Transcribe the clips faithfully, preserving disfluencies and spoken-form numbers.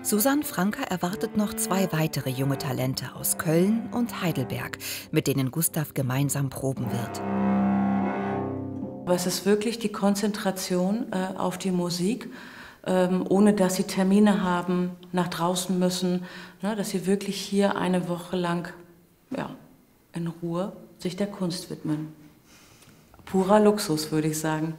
Susanne Franke erwartet noch zwei weitere junge Talente aus Köln und Heidelberg, mit denen Gustav gemeinsam proben wird. Aber es ist wirklich die Konzentration äh, auf die Musik, ähm, ohne dass sie Termine haben, nach draußen müssen, ne, dass sie wirklich hier eine Woche lang ja, in Ruhe sich der Kunst widmen. Purer Luxus, würde ich sagen.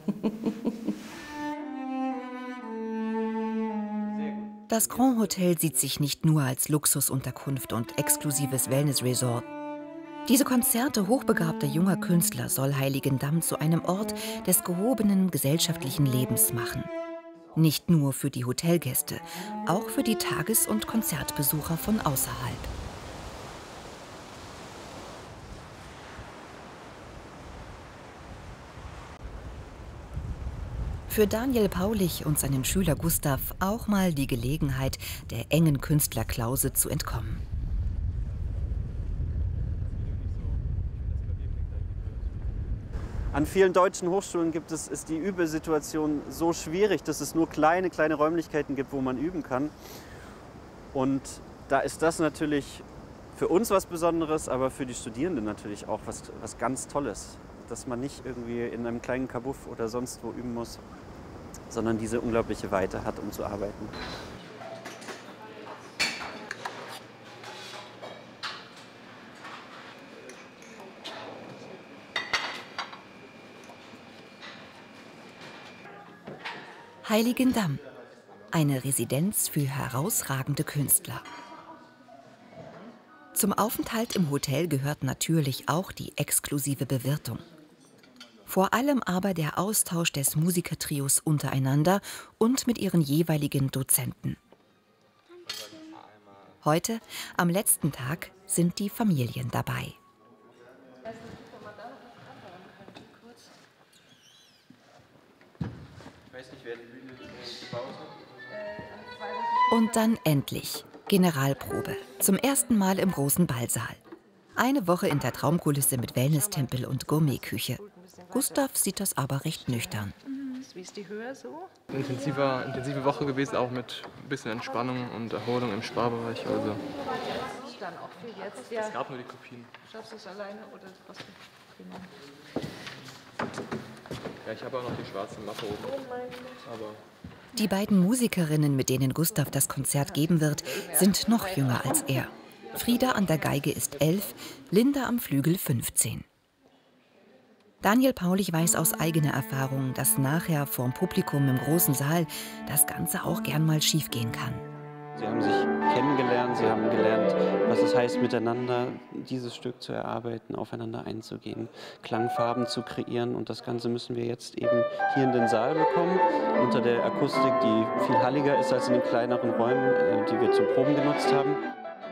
Das Grand Hotel sieht sich nicht nur als Luxusunterkunft und exklusives Wellnessresort. Diese Konzerte hochbegabter junger Künstler soll Heiligendamm zu einem Ort des gehobenen gesellschaftlichen Lebens machen. Nicht nur für die Hotelgäste, auch für die Tages- und Konzertbesucher von außerhalb. Für Daniel Paulich und seinen Schüler Gustav auch mal die Gelegenheit, der engen Künstlerklause zu entkommen. An vielen deutschen Hochschulen gibt es, ist die Übesituation so schwierig, dass es nur kleine, kleine Räumlichkeiten gibt, wo man üben kann. Und da ist das natürlich für uns was Besonderes, aber für die Studierenden natürlich auch was, was ganz Tolles. Dass man nicht irgendwie in einem kleinen Kabuff oder sonst wo üben muss, sondern diese unglaubliche Weite hat, um zu arbeiten. Heiligendamm, eine Residenz für herausragende Künstler. Zum Aufenthalt im Hotel gehört natürlich auch die exklusive Bewirtung. Vor allem aber der Austausch des Musikertrios untereinander und mit ihren jeweiligen Dozenten. Heute, am letzten Tag, sind die Familien dabei. Und dann endlich Generalprobe, zum ersten Mal im großen Ballsaal. Eine Woche in der Traumkulisse mit Wellnesstempel und Gourmetküche. Gustav sieht das aber recht nüchtern. Wie ist die Höhe so? Intensiver, intensive Woche gewesen, auch mit ein bisschen Entspannung und Erholung im Sparbereich. Also. Dann auch viel jetzt. Ja. Es gab nur die Kopien. Schaffst du es alleine oder was? Ja, ich habe auch noch die schwarze Mappe oben. Oh mein Gott. Aber die beiden Musikerinnen, mit denen Gustav das Konzert geben wird, sind noch jünger als er. Frieda an der Geige ist elf, Linda am Flügel fünfzehn. Daniel Paulich weiß aus eigener Erfahrung, dass nachher vorm Publikum im großen Saal das Ganze auch gern mal schiefgehen kann. Sie haben sich kennengelernt, sie haben gelernt, was es heißt, miteinander dieses Stück zu erarbeiten, aufeinander einzugehen, Klangfarben zu kreieren. Und das Ganze müssen wir jetzt eben hier in den Saal bekommen, unter der Akustik, die viel halliger ist als in den kleineren Räumen, die wir zum Proben genutzt haben.